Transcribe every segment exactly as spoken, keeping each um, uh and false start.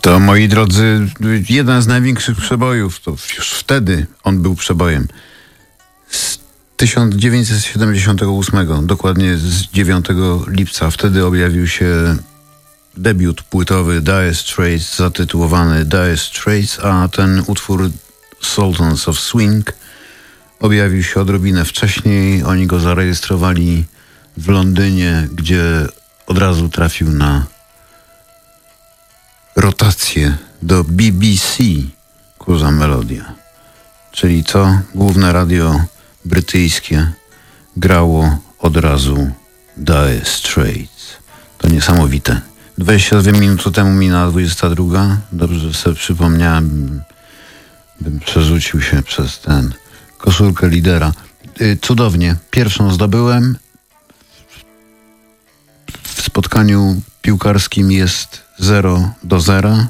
To, moi drodzy, jeden z największych przebojów, to już wtedy on był przebojem. Z tysiąc dziewięćset siedemdziesiątego ósmego, dokładnie z dziewiątego lipca, wtedy objawił się debiut płytowy Dire Straits, zatytułowany Dire Straits, a ten utwór Sultans of Swing objawił się odrobinę wcześniej. Oni go zarejestrowali w Londynie, gdzie od razu trafił na rotację do B B C Kurza Melodia. Czyli co? Główne radio brytyjskie grało od razu Dire Straits. To niesamowite. dwadzieścia dwie minuty temu minęła dwudziesta druga. Dobrze, że sobie przypomniałem, bym przerzucił się przez ten koszulkę lidera. Yy, cudownie. Pierwszą zdobyłem. W spotkaniu piłkarskim jest zero do zera.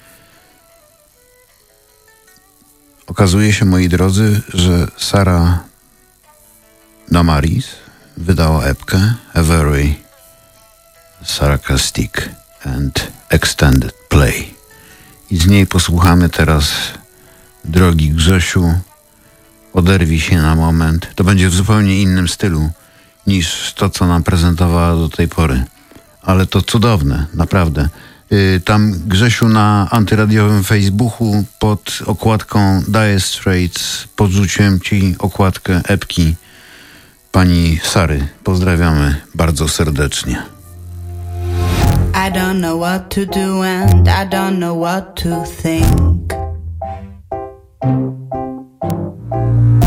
Okazuje się, moi drodzy, że Sarah Damaris wydała epkę A Very Sarcastic and Extended Play. I z niej posłuchamy teraz, drogi Grzesiu, oderwij się na moment. To będzie w zupełnie innym stylu niż to, co nam prezentowała do tej pory. Ale to cudowne, naprawdę. Yy, tam, Grzesiu, na antyradiowym Facebooku pod okładką Dire Straits podrzuciłem ci okładkę epki pani Sary. Pozdrawiamy bardzo serdecznie. I don't know what to do and I don't know what to think.